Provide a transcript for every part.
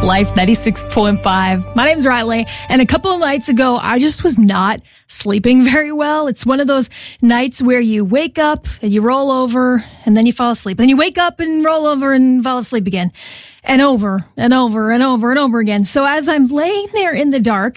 Life 96.5. My name's Riley, and a couple of nights ago, I just was not sleeping very well. It's one of those nights where you wake up and you roll over and then you fall asleep. Then you wake up and roll over and fall asleep again. And over and over and over and over again. So as I'm laying there in the dark,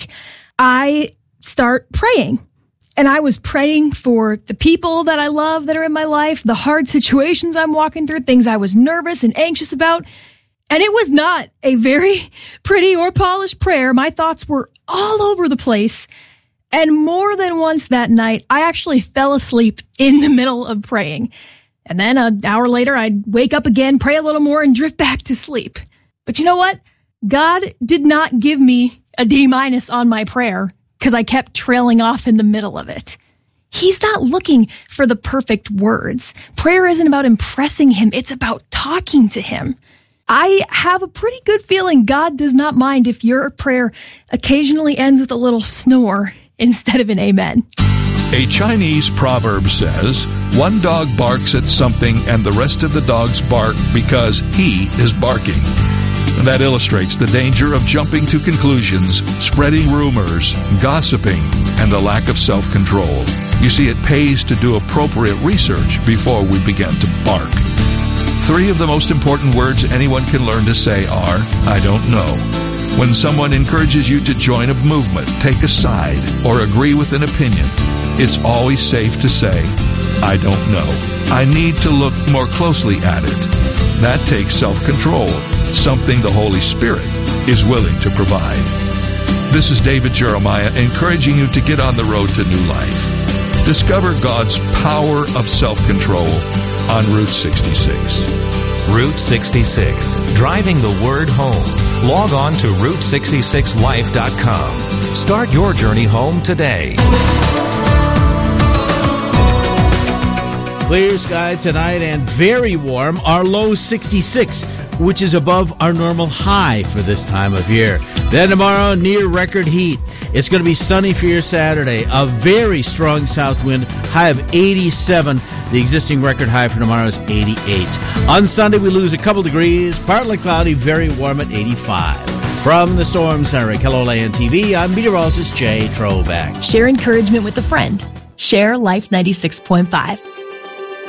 I start praying. And I was praying for the people that I love that are in my life, the hard situations I'm walking through, things I was nervous and anxious about. And it was not a very pretty or polished prayer. My thoughts were all over the place. And more than once that night, I actually fell asleep in the middle of praying. And then an hour later, I'd wake up again, pray a little more, and drift back to sleep. But you know what? God did not give me a D- on my prayer because I kept trailing off in the middle of it. He's not looking for the perfect words. Prayer isn't about impressing him. It's about talking to him. I have a pretty good feeling God does not mind if your prayer occasionally ends with a little snore instead of an amen. A Chinese proverb says, one dog barks at something and the rest of the dogs bark because he is barking. That illustrates the danger of jumping to conclusions, spreading rumors, gossiping, and a lack of self-control. You see, it pays to do appropriate research before we begin to bark. 3 of the most important words anyone can learn to say are, I don't know. When someone encourages you to join a movement, take a side, or agree with an opinion, it's always safe to say, I don't know. I need to look more closely at it. That takes self-control, something the Holy Spirit is willing to provide. This is David Jeremiah encouraging you to get on the road to new life. Discover God's power of self-control on Route 66. Route 66, driving the word home. Log on to Route66Life.com. Start your journey home today. Clear sky tonight and very warm. Our low 66, which is above our normal high for this time of year. Then tomorrow, near record heat. It's going to be sunny for your Saturday. A very strong south wind, high of 87. The existing record high for tomorrow is 88. On Sunday, we lose a couple degrees, partly cloudy, very warm at 85. From the Storm Center at KELOLA TV, I'm meteorologist Jay Troback. Share encouragement with a friend. Share Life 96.5.